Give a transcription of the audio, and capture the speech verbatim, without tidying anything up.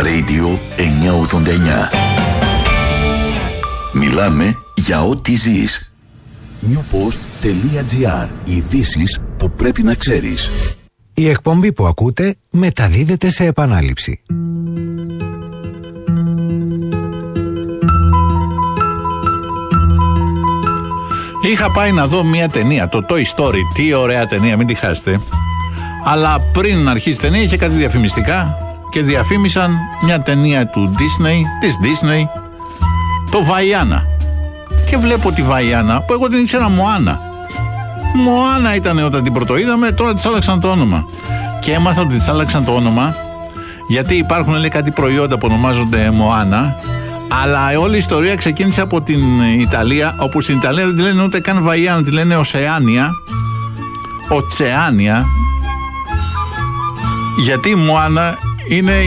Radio εννιακόσια ογδόντα εννιά. Μιλάμε για ό,τι ζεις. newpost.gr. Ειδήσεις που πρέπει να ξέρεις. Η εκπομπή που ακούτε μεταδίδεται σε επανάληψη. Είχα πάει να δω μια ταινία, το Toy Story. Τι ωραία ταινία, μην τη χάσετε. Αλλά πριν αρχίσει η ταινία είχε κάτι διαφημιστικά και διαφήμισαν μια ταινία του Disney, της Disney, το Βαϊάνα. Και βλέπω τη Βαϊάνα που εγώ την ήξερα Μωάνα. Μωάνα ήταν όταν την πρωτοείδαμε, τώρα της άλλαξαν το όνομα. Και έμαθα ότι της άλλαξαν το όνομα γιατί υπάρχουν, λέει, κάτι προϊόντα που ονομάζονται Μωάνα. Αλλά όλη η ιστορία ξεκίνησε από την Ιταλία, όπου στην Ιταλία δεν τη λένε ούτε καν Βαϊάνα, τη λένε Οσεάνια. Οτσεάνια. Γιατί η Μωάνα είναι